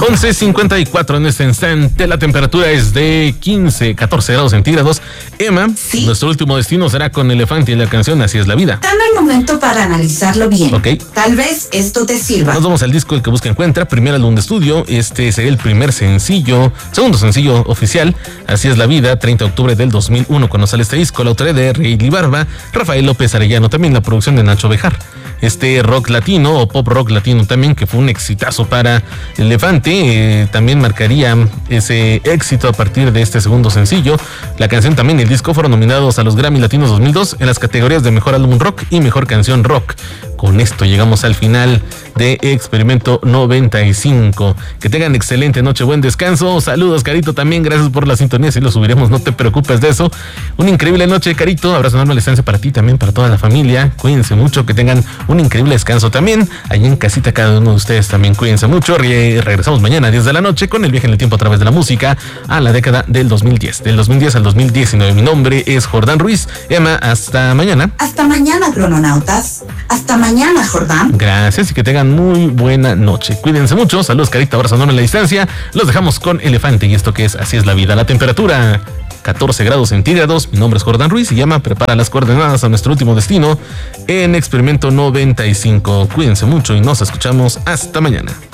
11:54 en este instante. La temperatura es de 14 grados centígrados. Emma, sí, nuestro último destino será con Elefante y la canción Así es la vida. Dame el momento para analizarlo bien. Ok. Tal vez esto te sirva. Nos vamos al disco El que busca encuentra, primer álbum de estudio. Este sería el segundo sencillo oficial. Así es la vida, 30 de octubre del 2001 cuando sale este disco. La autoría de Rayleigh Barba, Rafael López Arellano, también la producción de Nacho Bejar. Este rock latino o pop rock latino también, que fue un exitazo para Elefante, también marcaría ese éxito a partir de este segundo sencillo. La canción también y el disco fueron nominados a los Grammy Latinos 2002 en las categorías de Mejor Álbum Rock y Mejor Canción Rock. Con esto llegamos al final de Experimento 95. Que tengan excelente noche, buen descanso. Saludos, Carito, también gracias por la sintonía. Si lo subiremos, no te preocupes de eso. Una increíble noche, Carito. Abrazo enorme a la distancia para ti, también para toda la familia. Cuídense mucho, que tengan un increíble descanso también. Allí en casita, cada uno de ustedes también cuídense mucho. Regresamos mañana a 10 de la noche con el viaje en el tiempo a través de la música a la década del 2010. Del 2010 al 2019. Mi nombre es Jordán Ruiz. Emma, hasta mañana. Hasta mañana, crononautas. Hasta mañana, Jordán. Gracias y que tengan muy buena noche. Cuídense mucho. Saludos, Carita. Abrazo enorme a la distancia. Los dejamos con Elefante y esto que es Así es la vida. La temperatura 14 grados centígrados. Mi nombre es Jordán Ruiz y Emma prepara las coordenadas a nuestro último destino en Experimento 95. Cuídense mucho y nos escuchamos hasta mañana.